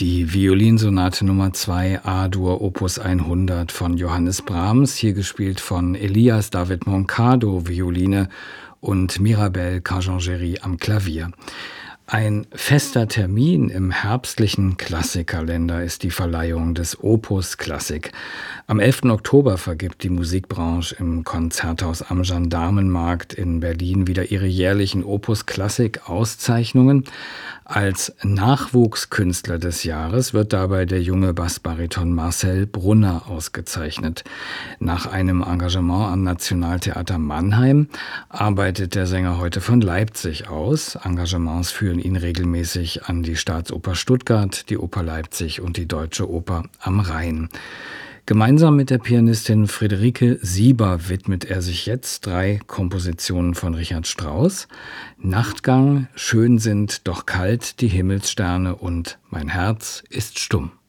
Die Violinsonate Nummer 2 A-Dur Opus 100 von Johannes Brahms, hier gespielt von Elias David Moncado, Violine, und Mirabel Cajangeri am Klavier. Ein fester Termin im herbstlichen Klassikkalender ist die Verleihung des Opus Klassik. Am 11. Oktober vergibt die Musikbranche im Konzerthaus am Gendarmenmarkt in Berlin wieder ihre jährlichen Opus Klassik Auszeichnungen. Als Nachwuchskünstler des Jahres wird dabei der junge Bassbariton Marcel Brunner ausgezeichnet. Nach einem Engagement am Nationaltheater Mannheim arbeitet der Sänger heute von Leipzig aus. Engagements führen ihn regelmäßig an die Staatsoper Stuttgart, die Oper Leipzig und die Deutsche Oper am Rhein. Gemeinsam mit der Pianistin Friederike Sieber widmet er sich jetzt 3 Kompositionen von Richard Strauss: Nachtgang, Schön sind doch kalt die Himmelssterne und Mein Herz ist stumm.